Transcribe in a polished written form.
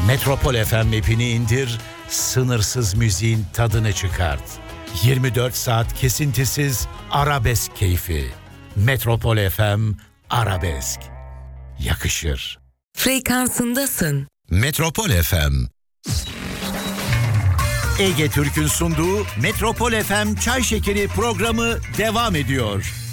Metropol FM app'ini indir, sınırsız müziğin tadını çıkart. 24 saat kesintisiz arabesk keyfi. Metropol FM Arabesk. Yakışır. Frekansındasın. Metropol FM. Ege Türk'ün sunduğu Metropol FM Çay Şekeri programı devam ediyor.